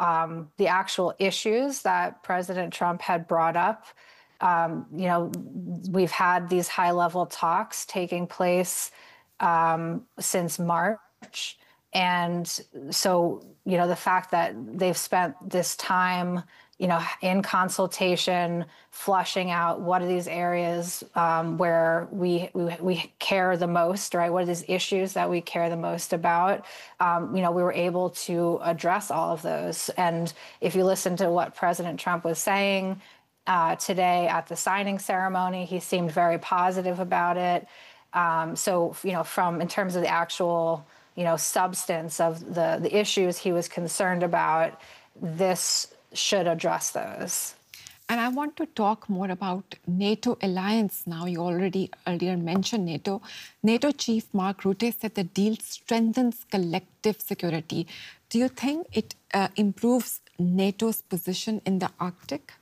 the actual issues that President Trump had brought up. We've had these high-level talks taking place since March. And so, the fact that they've spent this time, in consultation, flushing out what are these areas where we care the most, right? What are these issues that we care the most about? We were able to address all of those. And if you listen to what President Trump was saying today at the signing ceremony, he seemed very positive about it. In terms of the actual, substance of the issues he was concerned about, this should address those. And I want to talk more about NATO alliance now. You already earlier mentioned NATO. NATO Chief Mark Rutte said the deal strengthens collective security. Do you think it improves NATO's position in the Arctic?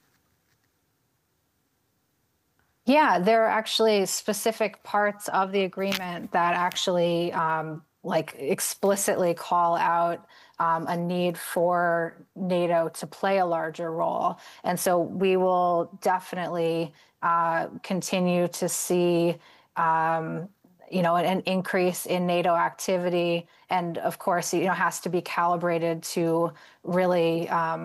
Yeah, there are actually specific parts of the agreement that actually explicitly call out a need for NATO to play a larger role. And so we will definitely continue to see an increase in NATO activity. And of course, has to be calibrated to really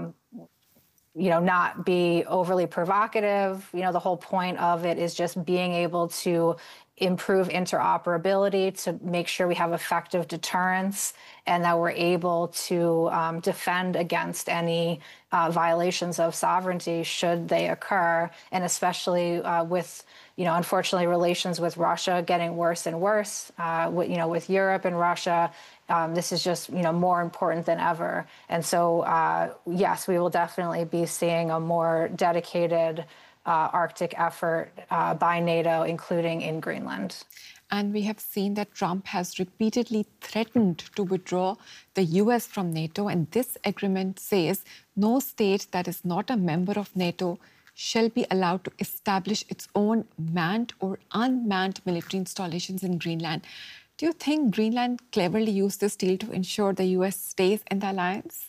not be overly provocative. The whole point of it is just being able to improve interoperability to make sure we have effective deterrence and that we're able to defend against any violations of sovereignty should they occur. And especially with, unfortunately, relations with Russia getting worse and worse, with Europe and Russia, this is just, more important than ever. And so, yes, we will definitely be seeing a more dedicated Arctic effort by NATO, including in Greenland. And we have seen that Trump has repeatedly threatened to withdraw the U.S. from NATO. And this agreement says no state that is not a member of NATO shall be allowed to establish its own manned or unmanned military installations in Greenland. Do you think Greenland cleverly used this deal to ensure the U.S. stays in the alliance?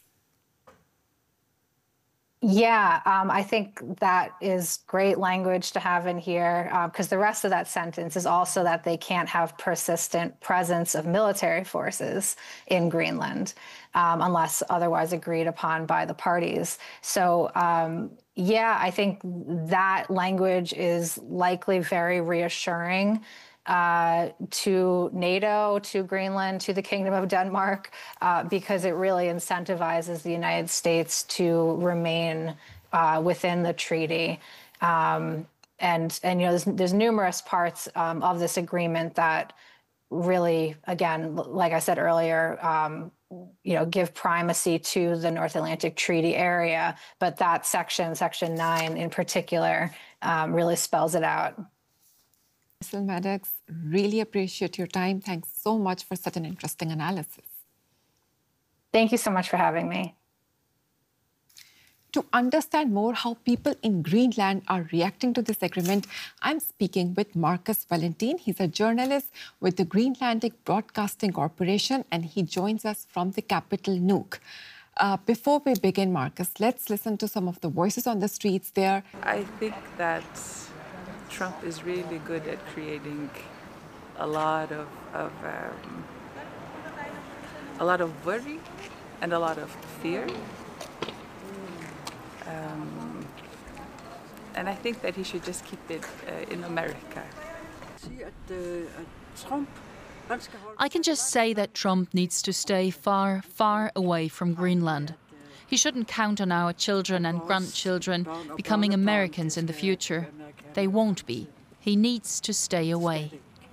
Yeah, I think that is great language to have in here because the rest of that sentence is also that they can't have persistent presence of military forces in Greenland unless otherwise agreed upon by the parties. So, I think that language is likely very reassuring to NATO, to Greenland, to the Kingdom of Denmark, because it really incentivizes the United States to remain within the treaty. There's numerous parts of this agreement that really, again, like I said earlier, give primacy to the North Atlantic Treaty Area. But that Section 9 in particular, really spells it out. Maddox, really appreciate your time. Thanks so much for such an interesting analysis. Thank you so much for having me. To understand more how people in Greenland are reacting to this agreement, I'm speaking with Marcus Valentin. He's a journalist with the Greenlandic Broadcasting Corporation, and he joins us from the capital, Nuuk. Before we begin, Marcus, let's listen to some of the voices on the streets there. I think that Trump is really good at creating a lot of worry and a lot of fear, and I think that he should just keep it in America. I can just say that Trump needs to stay far, far away from Greenland. He shouldn't count on our children and grandchildren becoming Americans in the future. They won't be. He needs to stay away.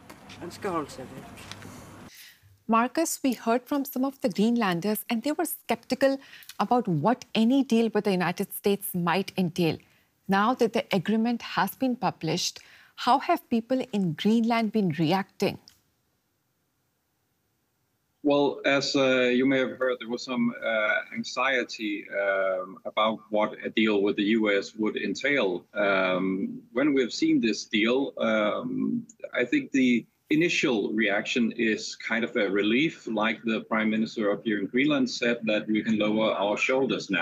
Marcus, we heard from some of the Greenlanders, and they were skeptical about what any deal with the United States might entail. Now that the agreement has been published, how have people in Greenland been reacting? Well, as you may have heard, there was some anxiety about what a deal with the U.S. would entail. When we've seen this deal, I think the initial reaction is kind of a relief, like the Prime Minister up here in Greenland said, that we can lower our shoulders now.